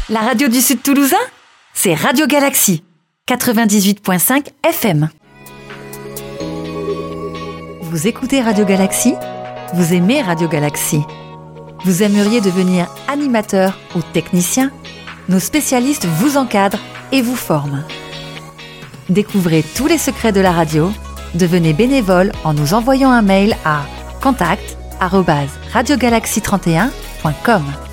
La radio du Sud Toulousain, c'est Radio Galaxie, 98.5 FM. Vous écoutez Radio Galaxie ? Vous aimez Radio Galaxie ? Vous aimeriez devenir animateur ou technicien ? Nos spécialistes vous encadrent et vous forment. Découvrez tous les secrets de la radio. Devenez bénévole en nous envoyant un mail à contact@radiogalaxie31.com.